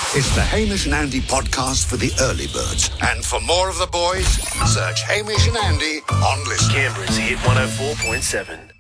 It's the Hamish and Andy podcast for the early birds. And for more of the boys, search Hamish and Andy on Listen. Canberra's Hit 104.7.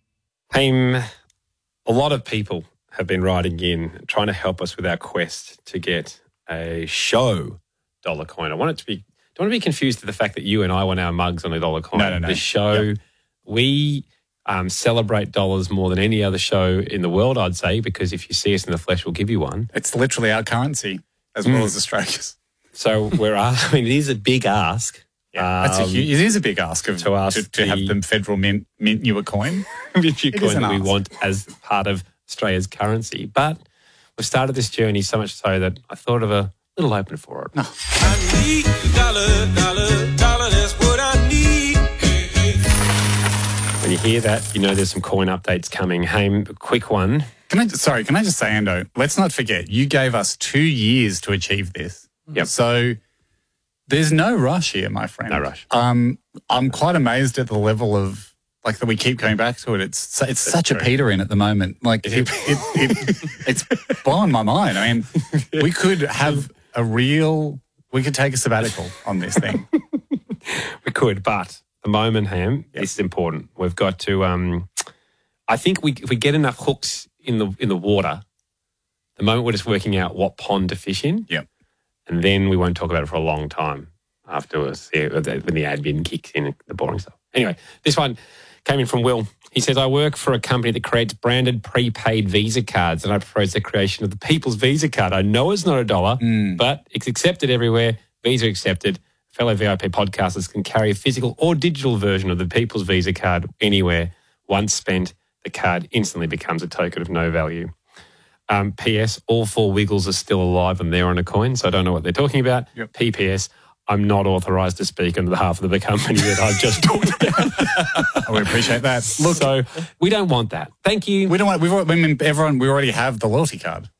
A lot of people have been writing in, trying to help us with our quest to get a show dollar coin. I don't want to be confused with the fact that you and I want our mugs on a dollar coin. No. The show, we celebrate dollars more than any other show in the world, I'd say, because if you see us in the flesh, we'll give you one. It's literally our currency as well as Australia's. So it is a big ask. Yeah, it is a big ask of to have the federal mint you a coin. Mint you coin that we want as part of Australia's currency. But we've started this journey so much so that I thought of a little open for it. I need the dollar, that's what I need. When you hear that, you know there's some coin updates coming. Haim, a quick one. Can I just say, Ando, let's not forget, you gave us 2 years to achieve this. Yep. So there's no rush here, my friend. No rush. I'm quite amazed at the level of, like, that we keep going back to it. It's such true. a Peter in at the moment. Like, it's blowing my mind. I mean, we could have we could take a sabbatical on this thing. We could, but the moment, Ham, this is important. We've got to, I think if we get enough hooks in the water, the moment we're just working out what pond to fish in. Yep. And then we won't talk about it for a long time afterwards, when the admin kicks in, the boring stuff. Anyway, this one came in from Will. He says, I work for a company that creates branded prepaid Visa cards, and I propose the creation of the People's Visa card. I know it's not a dollar, but it's accepted everywhere. Visa accepted. Fellow VIP podcasters can carry a physical or digital version of the People's Visa card anywhere. Once spent, the card instantly becomes a token of no value. P.S. All 4 Wiggles are still alive and they're on a coin, so I don't know what they're talking about. Yep. P.P.S. I'm not authorised to speak on behalf of the company that I've just talked about. We appreciate that. Look, so we don't want that. Thank you. we don't want. We already have the loyalty card.